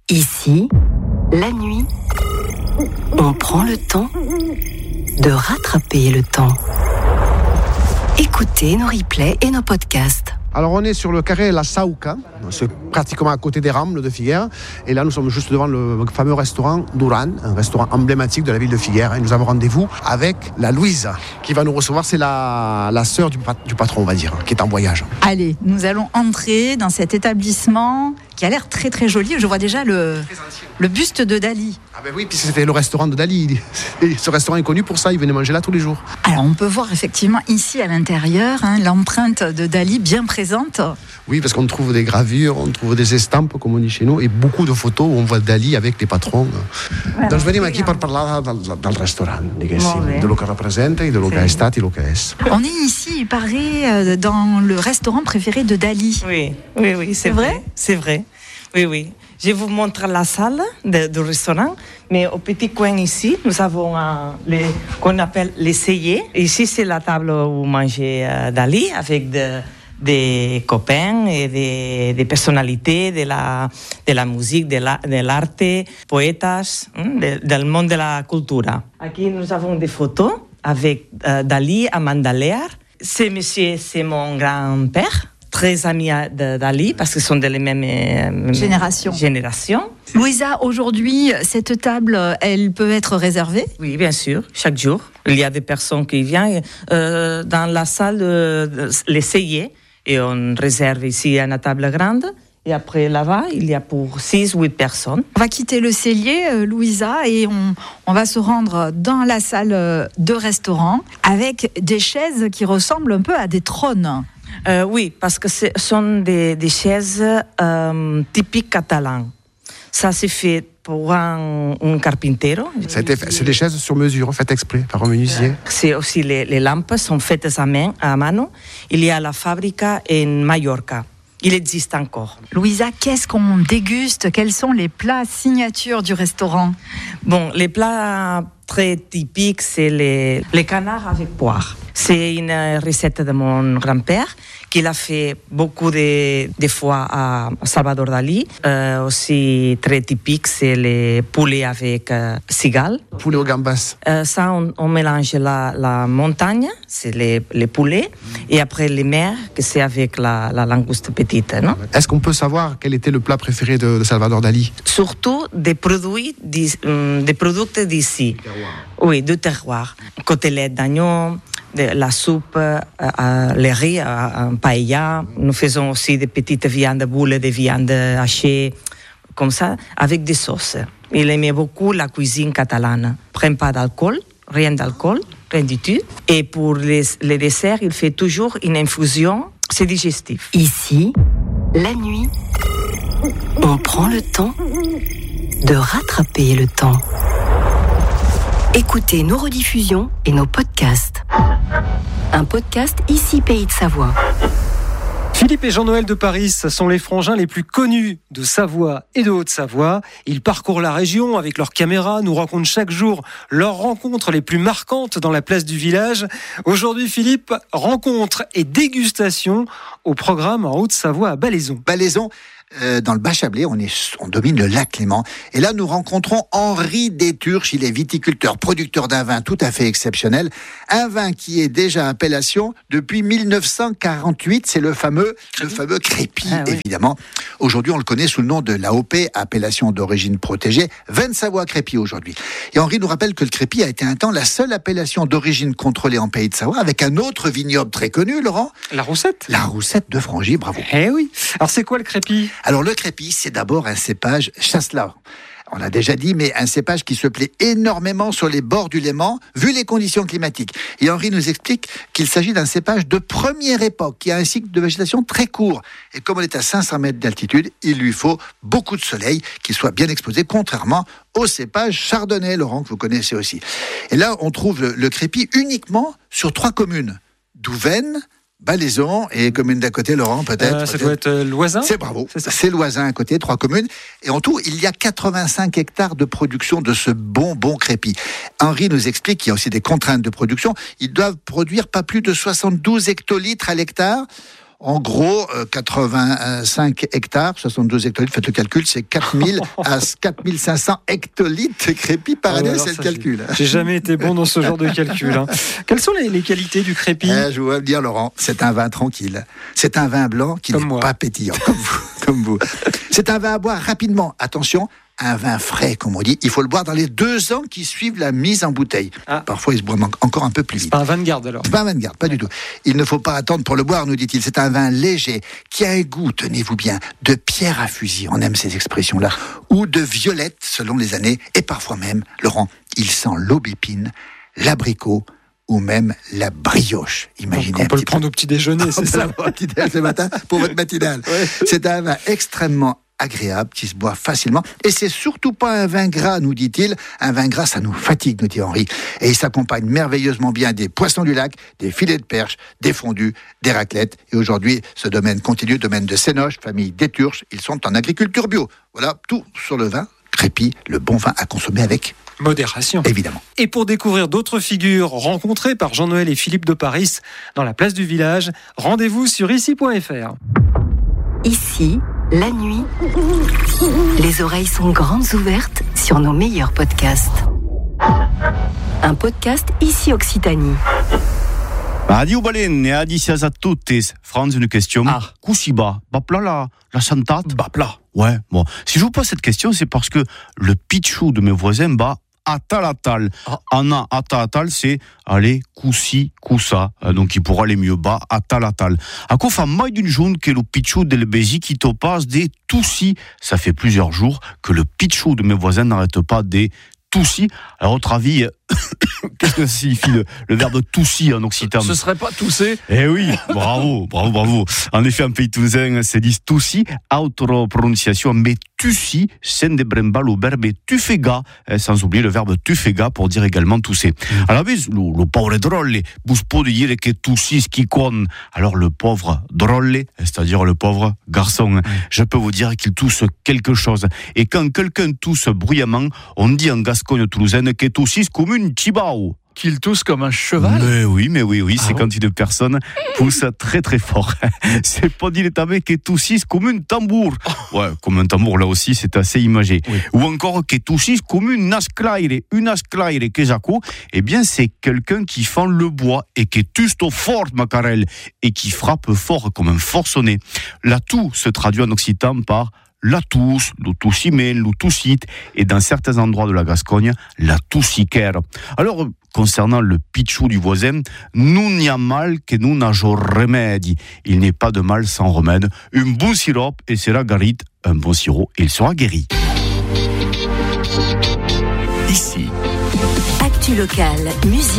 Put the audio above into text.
Ici, la nuit, on prend le temps de rattraper le temps. Écoutez nos replays et nos podcasts. Alors on est sur le carré La Sauca, c'est pratiquement à côté des Rambles de Figueres. Et là nous sommes juste devant le fameux restaurant Duran, un restaurant emblématique de la ville de Figueres. Et nous avons rendez-vous avec la Louise qui va nous recevoir. C'est la sœur du patron, on va dire, qui est en voyage. Allez, nous allons entrer dans cet établissement qui a l'air très très joli. Je vois déjà le buste de Dali. Ah ben oui, puis c'était le restaurant de Dali. Et ce restaurant est connu pour ça, il venait manger là tous les jours. Alors on peut voir effectivement ici à l'intérieur l'empreinte de Dali bien présente. Oui, parce qu'on trouve des gravures, on trouve des estampes, comme on dit chez nous, et beaucoup de photos où on voit Dali avec les patrons. Voilà, donc venim aquí per parlar del restaurant, diguéssim, de lo que representa i de lo que ha estat i lo que és. On est ici, il paraît, dans le restaurant préféré de Dali. Oui, c'est vrai. C'est vrai. Oui. Je vous montre la salle du restaurant, mais au petit coin ici, nous avons qu'on appelle les celliers. Ici, c'est la table où mangeait Dali avec des copains et des personnalités de la musique, de l'arte, poètes, del monde de la culture. Ici, nous avons des photos avec Dali à Mandalear. Ce monsieur, c'est mon grand-père, très ami de Dali, parce qu'ils sont de la même génération. Louisa, aujourd'hui, cette table, elle peut être réservée ? Oui, bien sûr, chaque jour. Il y a des personnes qui viennent dans la salle, les celliers, et on réserve ici une table grande. Et après, là-bas, il y a pour 6-8 personnes. On va quitter le cellier, Louisa, et on va se rendre dans la salle de restaurant avec des chaises qui ressemblent un peu à des trônes. Oui, parce que ce sont des chaises typiques catalanes. Ça s'est fait pour un carpintero. C'est des chaises sur mesure, faites exprès par un menuisier. C'est aussi les lampes sont faites à mano. Il y a la fabrique en Mallorca. Il existe encore. Louisa, qu'est-ce qu'on déguste ? Quels sont les plats signatures du restaurant ? Bon, les plats très typiques, c'est les canards avec poire. C'est une recette de mon grand-père qu'il a fait beaucoup de fois à Salvador Dali. Aussi très typique, c'est les poulets avec cigale. Poulet aux gambas. Ça, on mélange la montagne, c'est les poulets, et après les mers, que c'est avec la langouste petite. Non? Est-ce qu'on peut savoir quel était le plat préféré de Salvador Dali ? Surtout des produits d'ici. Oui, du terroir. Côtelettes d'agneau, la soupe, les riz, un paella. Nous faisons aussi des petites viandes boules, des viandes hachées, comme ça, avec des sauces. Il aimait beaucoup la cuisine catalane. Prend pas d'alcool, rien du tout. Et pour les desserts, il fait toujours une infusion, c'est digestif. Ici, la nuit, on prend le temps de rattraper le temps. Écoutez nos rediffusions et nos podcasts. Un podcast Ici Pays de Savoie. Philippe et Jean-Noël de Paris sont les frangins les plus connus de Savoie et de Haute-Savoie. Ils parcourent la région avec leurs caméras, nous racontent chaque jour leurs rencontres les plus marquantes dans la place du village. Aujourd'hui, Philippe, rencontre et dégustation au programme en Haute-Savoie à Ballaison. Dans le Bas-Chablais, on domine le lac Léman. Et là, nous rencontrons Henri Déturche. Il est viticulteur, producteur d'un vin tout à fait exceptionnel. Un vin qui est déjà appellation depuis 1948. C'est le fameux Crépi, évidemment. Aujourd'hui, on le connaît sous le nom de l'AOP, appellation d'origine protégée. Vin de Savoie Crépi aujourd'hui. Et Henri nous rappelle que le Crépi a été un temps la seule appellation d'origine contrôlée en Pays de Savoie, avec un autre vignoble très connu, Laurent. La Roussette. La Roussette de Frangy, bravo. Eh oui. Alors, c'est quoi le Crépi ? Alors le Crépi, c'est d'abord un cépage Chasselas. On l'a déjà dit, mais un cépage qui se plaît énormément sur les bords du Léman, vu les conditions climatiques. Et Henri nous explique qu'il s'agit d'un cépage de première époque, qui a un cycle de végétation très court. Et comme on est à 500 mètres d'altitude, il lui faut beaucoup de soleil, qu'il soit bien exposé, contrairement au cépage chardonnay, Laurent, que vous connaissez aussi. Et là, on trouve le Crépi uniquement sur 3 communes. Douvaine, Ballaison et commune d'à côté, Laurent, peut-être. Ça doit être Loisin. C'est bravo. C'est Loisin à côté, 3 communes. Et en tout, il y a 85 hectares de production de ce bon Crépi. Henri nous explique qu'il y a aussi des contraintes de production. Ils doivent produire pas plus de 72 hectolitres à l'hectare. En gros, 85 hectares, 62 hectolitres, faites le calcul, c'est 4000 à 4500 hectolitres crépis par année, c'est le calcul. J'ai jamais été bon dans ce genre de calcul. Quelles sont les qualités du crépi? Je vous dire, Laurent, c'est un vin tranquille. C'est un vin blanc qui n'est pas pétillant, comme vous. C'est un vin à boire rapidement. Attention, un vin frais, comme on dit. Il faut le boire dans les 2 ans qui suivent la mise en bouteille. Parfois, il se boit encore un peu plus vite. C'est pas un vin de garde, alors? C'est pas un vin de garde, pas du tout. Il ne faut pas attendre pour le boire, nous dit-il. C'est un vin léger, qui a un goût, tenez-vous bien, de pierre à fusil, on aime ces expressions-là, ou de violette, selon les années, et parfois même, Laurent, il sent l'aubépine, l'abricot, ou même la brioche. Imaginez. Donc on peut le prendre au petit déjeuner, c'est ça? Au petit déjeuner ce matin pour votre matinale. Ouais. C'est un vin extrêmement agréable, qui se boit facilement. Et c'est surtout pas un vin gras, nous dit-il. Un vin gras, ça nous fatigue, nous dit Henri. Et il s'accompagne merveilleusement bien des poissons du lac, des filets de perche, des fondus, des raclettes. Et aujourd'hui, ce domaine continue, domaine de Sénoche, famille d'Éturche. Ils sont en agriculture bio. Voilà, tout sur le vin. Crépi, le bon vin à consommer avec modération. Évidemment. Et pour découvrir d'autres figures rencontrées par Jean-Noël et Philippe de Paris dans la place du village, rendez-vous sur ici.fr. Ici, la nuit, les oreilles sont grandes ouvertes sur nos meilleurs podcasts. Un podcast Ici Occitanie. Adieu Balen et adicias a tutti. Franz, une question. Kusiba, bapla la santat. Bapla. Ouais, bon. Si je vous pose cette question, c'est parce que le pitchou de mes voisins bat atalatal. Anna atalatal, c'est aller kusi kusa. Donc il pourra aller mieux bas atalatal. À quoi fait mai d'une journée que le pitchou de l'Ebézi qui te passe des toussis. Ça fait plusieurs jours que le pitchou de mes voisins n'arrête pas des toussis. À votre avis, qu'est-ce que signifie le verbe toussi en occitan? Ce serait pas tousser? Eh oui, bravo. En effet, en pays toulousain, c'est dit toussi, autre prononciation, mais tussi, c'est de brembal au verbe tufega, sans oublier le verbe tufega pour dire également tousser. Alors, le pauvre drôle, vous pouvez dire que toussi ce qui compte. Alors, le pauvre drôle, c'est-à-dire le pauvre garçon, je peux vous dire qu'il tousse quelque chose. Et quand quelqu'un tousse bruyamment, on dit en Gascogne toulousaine que toussi comme une chibao. Qu'il tousse comme un cheval? Mais oui, c'est quand une personne pousse très très fort. C'est pas dit l'étabé que toussisse comme un tambour. Ouais, comme un tambour, là aussi, c'est assez imagé. Oui. Ou encore que toussisse comme une asclaire que j'accou. Eh bien, c'est quelqu'un qui fend le bois et qui tusto fort, macarel, et qui frappe fort comme un forcené. La toux se traduit en occitan par la tousse, le toussimel, le toussite, et dans certains endroits de la Gascogne, la toussiquère. Alors, concernant le pitchou du voisin, nous n'y a mal que nous n'ageons remède. Il n'est pas de mal sans remède. Un bon sirop et sera guéri. Un bon sirop et il sera guéri. Ici. Actu locale, musique.